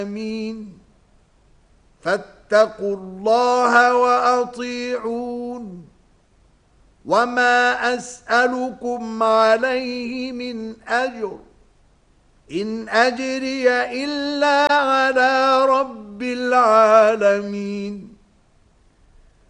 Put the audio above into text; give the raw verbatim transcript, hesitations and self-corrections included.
العالمين فاتقوا الله وأطيعون وما أسألكم عليه من أجر إن أجري إلا على رب العالمين